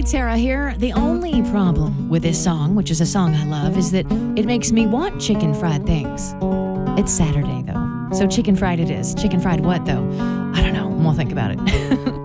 Tara here. The only problem with this song, which is a song I love, is that it makes me want chicken fried things. It's Saturday, though. So chicken fried it is. Chicken fried what, though? I don't know. We'll think about it.